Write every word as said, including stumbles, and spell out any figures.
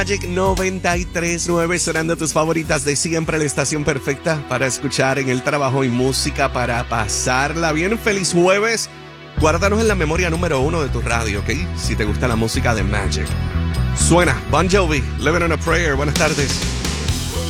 Magic noventa y tres punto nueve, sonando tus favoritas de siempre, la estación perfecta para escuchar en el trabajo y música para pasarla bien. Feliz jueves. Guárdanos en la memoria número uno de tu radio, ¿ok? Si te gusta la música de Magic. Suena Bon Jovi, Living on a Prayer. Buenas tardes.